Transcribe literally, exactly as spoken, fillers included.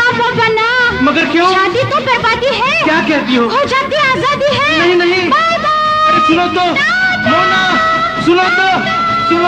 वो बना। मगर क्यों? शादी तो बर्बादी है। क्या कहती हो? हो जाती आजादी है। नहीं नहीं, बाय बाय। सुनो तो मोना, सुनो तो।